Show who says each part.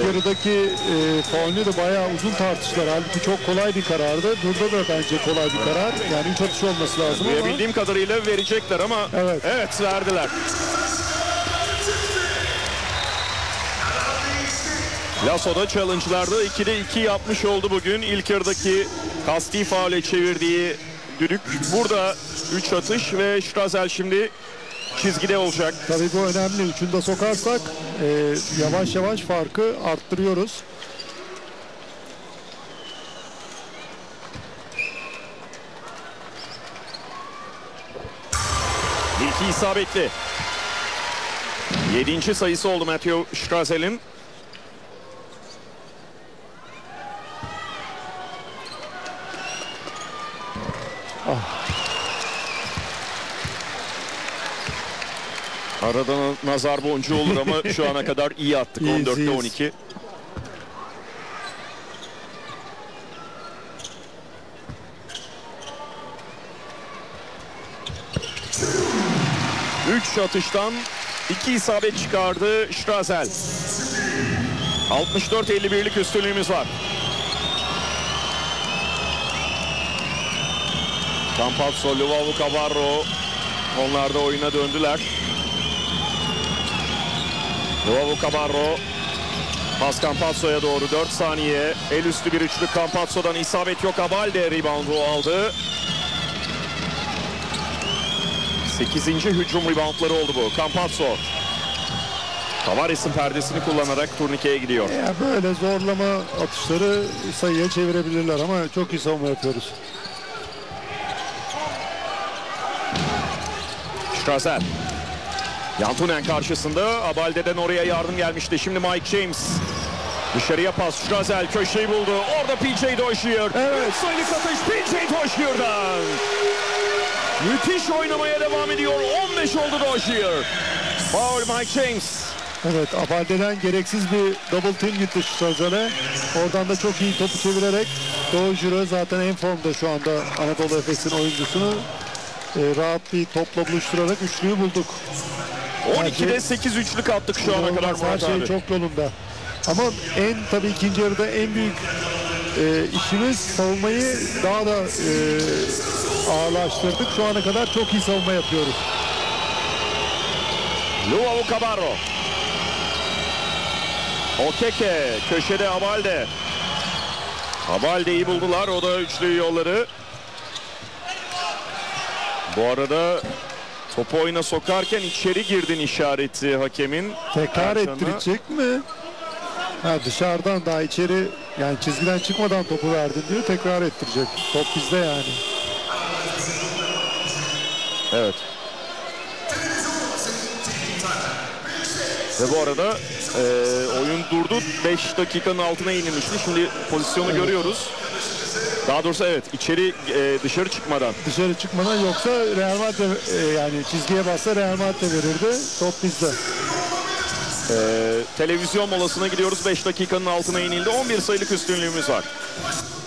Speaker 1: yarıdaki faulü de bayağı uzun tartıştılar. Halbuki çok kolay bir karardı. Burada da bence kolay bir karar. Yani 3 atış olması lazım ama.
Speaker 2: Bildiğim kadarıyla verecekler ama evet verdiler. Lasso'da challenge'larda 2'de 2 yapmış oldu bugün. İlk yarıdaki kasti faule çevirdiği düdük. Burada 3 atış ve Strazel şimdi çizgide olacak.
Speaker 1: Tabii bu önemli. Üçünü de sokarsak yavaş yavaş farkı arttırıyoruz.
Speaker 2: İlki isabetli. 7. sayısı oldu Matthew Strazel'in. Aradan nazar boncuğu olur ama şu ana kadar iyi attık. 14'te 12. Üç atıştan 2 isabet çıkardı Strazel. 64-51'lik üstünlüğümüz var. Campazzo, Luau Cabarro onlar da oyuna döndüler. Luau Cabarro pas Campazzo'ya doğru 4 saniye. El üstü bir üçlük Campazzo'dan isabet yok. Abalde reboundu aldı. 8. hücum reboundları oldu bu. Campazzo Tavares'in perdesini kullanarak turnikeye gidiyor.
Speaker 1: Ya böyle zorlama atışları sayıya çevirebilirler ama çok iyi savunma yapıyoruz.
Speaker 2: Strazel. Yantunen karşısında. Abalde'den oraya yardım gelmişti. Şimdi Mike James. Dışarıya pas. Strazel köşeyi buldu. Orada PJ Dozier. Evet. Sayılık atış PJ Dozier'dan. Müthiş oynamaya devam ediyor. 15 oldu Dozier. Foul Mike James.
Speaker 1: Evet, Abalde'den gereksiz bir double team gitti Strazal'e. Oradan da çok iyi topu çevirerek Dozier'ı zaten en formda şu anda Anadolu Efes'in oyuncusunu rahat bir topla buluşturarak üçlüyü bulduk.
Speaker 2: 12'de 8 üçlük attık şu ana kadar Murat
Speaker 1: her şey
Speaker 2: abi.
Speaker 1: çok yolunda. Ama tabii ikinci yarıda en büyük işimiz savunmayı daha da ağırlaştırdık. Şu ana kadar çok iyi savunma yapıyoruz.
Speaker 2: Luau Cabarro. Okeke köşede Abalde. Abalde'yi buldular. O da üçlü yolları. Bu arada topu oyuna sokarken içeri girdin işareti hakemin.
Speaker 1: Tekrar ettirecek mi? Ha, dışarıdan daha içeri yani çizgiden çıkmadan topu verdin diyor. Tekrar ettirecek. Top bizde yani.
Speaker 2: Evet. Ve bu arada oyun durdu. 5 dakikanın altına inilmişti. Şimdi pozisyonu görüyoruz. Daha doğrusu evet içeri dışarı çıkmadan.
Speaker 1: Dışarı çıkmadan yoksa Real Madrid yani çizgiye bassa Real Madrid verirdi. Top bizde.
Speaker 2: Televizyon molasına gidiyoruz. 5 dakikanın altına inildi. 11 sayılık üstünlüğümüz var.